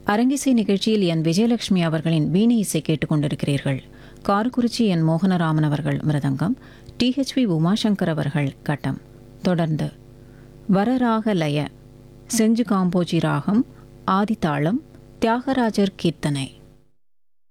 அரங்கிசை நிகழ்ச்சியில் என் விஜயலட்சுமி அவர்களின் வீணை இசை கேட்டுக்கொண்டிருக்கிறீர்கள். காரக்குறிச்சி என் மோகனராமன் அவர்கள் மிருதங்கம், THV உமாசங்கர் அவர்கள் கட்டம். தொடர்ந்து வரராக லய, செஞ்சு காம்போஜி ராகம், ஆதித்தாளம், தியாகராஜர் கீர்த்தனை.